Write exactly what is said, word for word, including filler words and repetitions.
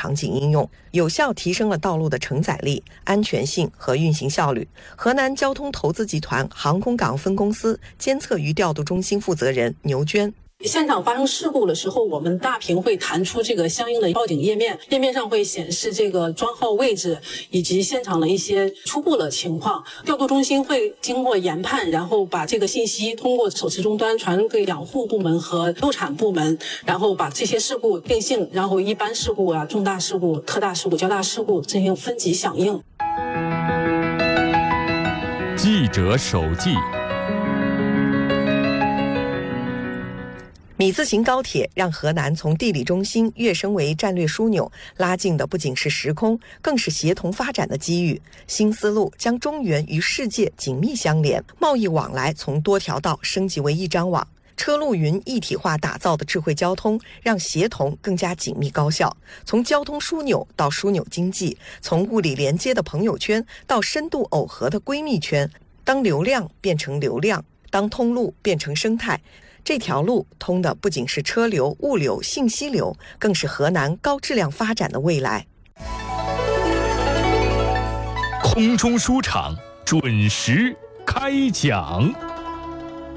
场景应用，有效提升了道路的承载力、安全性和运行效率。河南交通投资集团航空港分公司监测与调度中心负责人牛娟。 现场发生事故的时候，我们大屏会弹出这个相应的报警页面，页面上会显示这个桩号位置以及现场的一些初步的情况。调度中心会经过研判，然后把这个信息通过手持终端传给养护部门和路产部门，然后把这些事故定性，然后一般事故啊、重大事故、特大事故、较大事故进行分级响应。 记者手记。 米字形高铁让河南从地理中心跃升为战略枢纽，拉近的不仅是时空，更是协同发展的机遇。新思路将中原与世界紧密相连，贸易往来从多条道升级为一张网。车路云一体化打造的智慧交通，让协同更加紧密高效。从交通枢纽到枢纽经济，从物理连接的朋友圈到深度耦合的闺蜜圈，当流量变成流量，当通路变成生态，这条路通的不仅是车流、物流、信息流，更是河南高质量发展的未来。 空中书场准时开讲。